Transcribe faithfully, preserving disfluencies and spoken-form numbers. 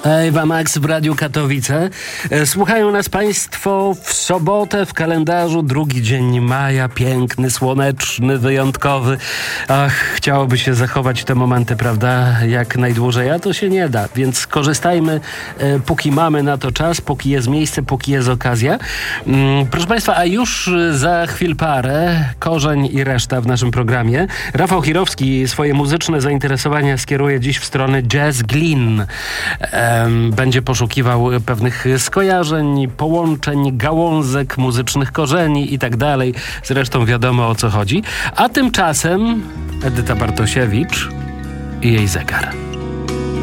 Ewa Max w Radiu Katowice. Słuchają nas Państwo w sobotę w kalendarzu, drugi dzień maja, piękny, słoneczny, wyjątkowy. Ach, chciałoby się zachować te momenty, prawda, jak najdłużej, a to się nie da, więc korzystajmy, e, póki mamy na to czas, póki jest miejsce, póki jest okazja. Mm, proszę Państwa, a już za chwil parę korzeń i reszta w naszym programie. Rafał Chirowski swoje muzyczne zainteresowania skieruje dziś w stronę jazz glin. E, Będzie poszukiwał pewnych skojarzeń, połączeń, gałązek, muzycznych korzeni i tak dalej. Zresztą wiadomo, o co chodzi. A tymczasem Edyta Bartosiewicz i jej zegar.